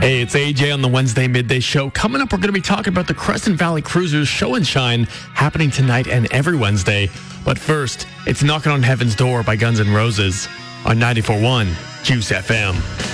Hey, it's AJ on the Wednesday Midday Show. Coming up, we're going to be talking about the Crescent Valley Cruisers Show and Shine happening tonight and every Wednesday. But first, it's Knocking on Heaven's Door by Guns N' Roses on 94.1 Juice FM.